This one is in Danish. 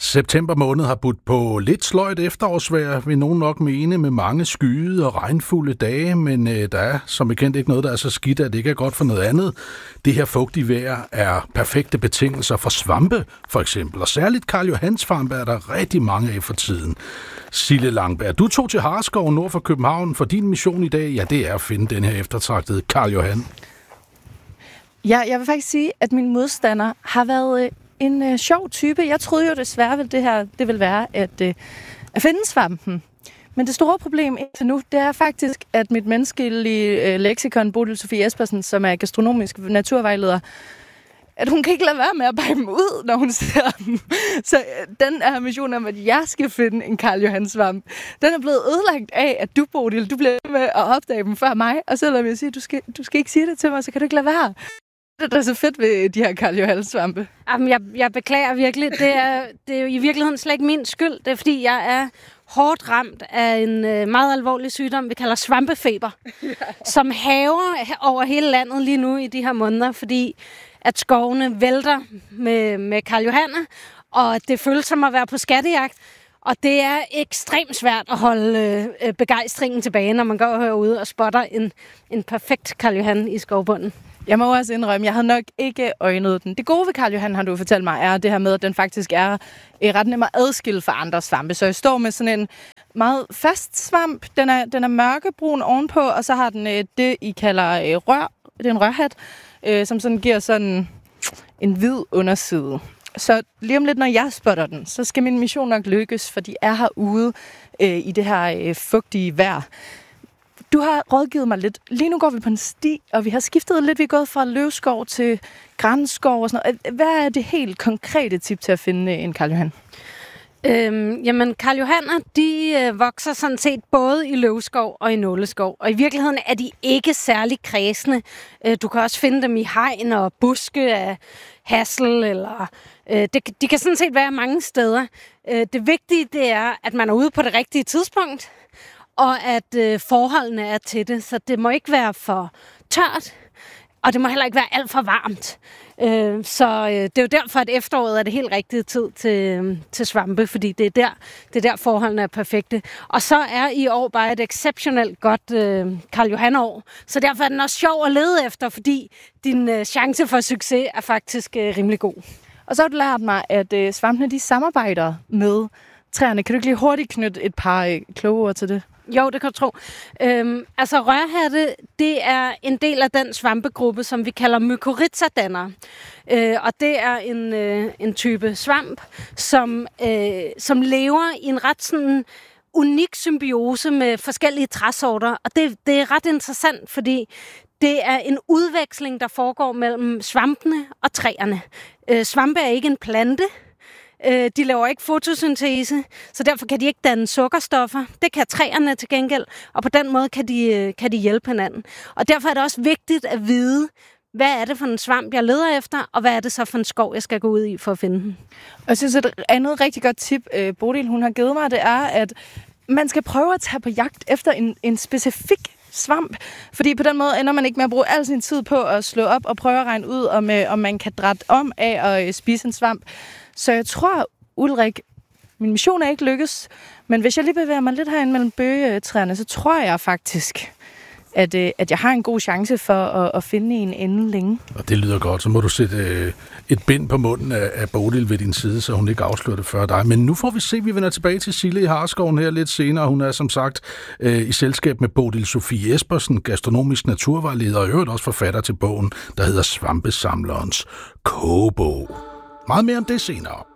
September måned har budt på lidt sløjt efterårsvejr, vil nogen nok mene, med mange skyede og regnfulde dage, men der er som bekendt ikke noget, der er så skidt, at det ikke er godt for noget andet. Det her fugtige vejr er perfekte betingelser for svampe, for eksempel, og særligt Karl Johans svampe er der rigtig mange af for tiden. Sille Langberg, du tog til Hareskoven nord for København, for din mission i dag, ja, det er at finde den her eftertragtede Karl Johan. Ja, jeg vil faktisk sige, at min modstander har været en sjov type. Jeg troede jo desværre, at det ville være at finde svampen. Men det store problem indtil nu, det er faktisk, at mit menneskelige leksikon, Bodil Sofie Espersen, som er gastronomisk naturvejleder, at hun kan ikke lade være med at bage dem ud, når hun ser dem. Så den her mission om, at jeg skal finde en Karl Johan svamp, den er blevet ødelagt af, at du, Bodil, du bliver med at opdage dem før mig. Og selvom jeg siger, du skal ikke sige det til mig, så kan du ikke lade være. Det er så fedt ved de her Karl Johan svampe. Jamen, jeg beklager virkelig. Det er jo i virkeligheden slet ikke min skyld. Det er, fordi jeg er hårdt ramt af en meget alvorlig sygdom, vi kalder svampefeber, som hærger over hele landet lige nu i de her måneder, fordi at skovene vælter med Karl Johanne, og det føles som at være på skattejagt. Og det er ekstremt svært at holde begejstringen tilbage, når man går herude og spotter en perfekt Karl Johan i skovbunden. Jeg må også indrømme, jeg havde nok ikke øjnet den. Det gode ved Karl Johan, har du fortalt mig, er det her med, at den faktisk er ret nem at adskille fra andre svampe. Så jeg står med sådan en meget fast svamp. Den er mørkebrun ovenpå, og så har den det, I kalder rør. Det er en rørhat, som sådan giver sådan en hvid underside. Så lige om lidt, når jeg spotter den, så skal min mission nok lykkes, for de er herude i det her fugtige vejr. Du har rådgivet mig lidt. Lige nu går vi på en sti, og vi har skiftet lidt. Vi er gået fra løvskov til granskov og sådan noget. Hvad er det helt konkrete tip til at finde en Karl Johan? Jamen, Karl Johanner, de vokser sådan set både i løvskov og i nåleskov. Og i virkeligheden er de ikke særlig kredsende. Du kan også finde dem i hegn og buske af hassel, eller de kan sådan set være mange steder. Det vigtige, det er, at man er ude på det rigtige tidspunkt, og at forholdene er til det. Så det må ikke være for tørt, og det må heller ikke være alt for varmt. Så det er jo derfor, at efteråret er det helt rigtige tid til svampe, fordi det er der forholdene er perfekte. Og så er i år bare et exceptionelt godt Karl Johan-år. Så derfor er den også sjov at lede efter, fordi din chance for succes er faktisk rimelig god. Og så har du lært mig, at svampene de samarbejder med træerne. Kan du ikke lige hurtigt knytte et par kloge ord til det? Jo, det kan du tro. Altså rørhatte, det er en del af den svampegruppe, som vi kalder mykorrhiza-dannere. Og det er en type svamp, som lever i en ret sådan unik symbiose med forskellige træsorter. Og det er ret interessant, fordi det er en udveksling, der foregår mellem svampene og træerne. Svampe er ikke en plante. De laver ikke fotosyntese, så derfor kan de ikke danne sukkerstoffer. Det kan træerne til gengæld, og på den måde kan de hjælpe hinanden. Og derfor er det også vigtigt at vide, hvad er det for en svamp, jeg leder efter, og hvad er det så for en skov, jeg skal gå ud i for at finde den. Og jeg synes, et andet rigtig godt tip, Bodil, hun har givet mig, det er, at man skal prøve at tage på jagt efter en specifik svamp, fordi på den måde ender man ikke med at bruge al sin tid på at slå op og prøve at regne ud, om man kan drætte om af at spise en svamp. Så jeg tror, Ulrik, min mission er ikke lykkes, men hvis jeg lige bevæger mig lidt herinde mellem bøgetræerne, så tror jeg faktisk, at jeg har en god chance for at finde en inden længe. Og det lyder godt. Så må du sætte et bind på munden af Bodil ved din side, så hun ikke afslører det før dig. Men nu får vi se, vi vender tilbage til Sille i Hareskoven her lidt senere. Hun er som sagt i selskab med Bodil Sofie Espersen, gastronomisk naturvejleder og i øvrigt også forfatter til bogen, der hedder Svampesamlerens kogebog. Meget mere om det senere.